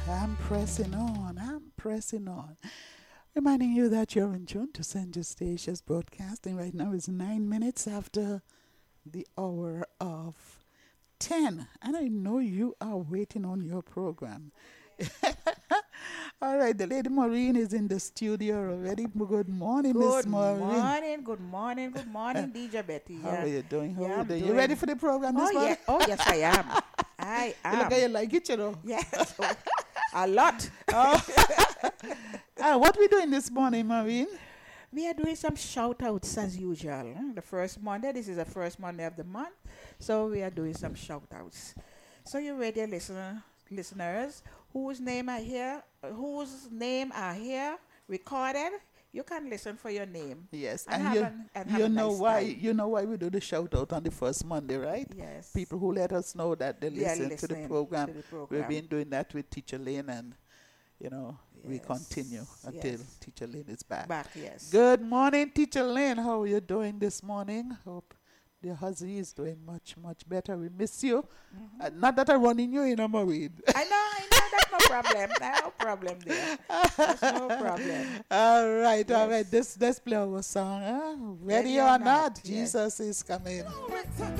I'm pressing on. I'm pressing on. Reminding you that you're in tune to St. Eustatius Broadcasting. Right now is 9 minutes after the hour of 10. And I know you are waiting on your program. All right, the Lady Maureen is in the studio already. Good morning, Miss Maureen. Good morning, DJ Betty. How are you doing? How Yeah, are you I'm doing? You doing- ready for the program this morning? Yes, I am. I You look am. like you like it, you know. Yes, a lot. What we doing this morning, Maureen? We are doing some shout outs as usual. The first Monday, this is the first Monday of the month. So we are doing some shout outs. So you ready, listeners, whose name are here recorded? You can listen for your name. Yes, And and have you a know nice why time. you know why we do the shout out on the first Monday, right? Yes. People who let us know that they They are listen to the listening program. to the We've program. been doing that with Teacher Lynn, and we Yes, continue until yes. Teacher Lynn is back. Yes. Good morning, Teacher Lynn. How are you doing this morning? Hope the husband is doing much, much better. We miss you. Not that I'm running you in, Maureen. I know, that's no problem. No problem there. That's no problem. All right. Yes. Let's play our song. Huh? Ready Ready or or not? not, yes. Jesus is coming.